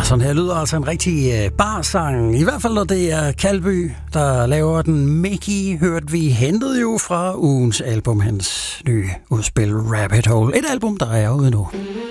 Sådan her lyder altså en rigtig barsang. I hvert fald, når det er Kalby, der laver den. Mickey hørte vi hentet jo fra ugens album, hans nye udspil Rabbit Hole. Et album, der er ude nu.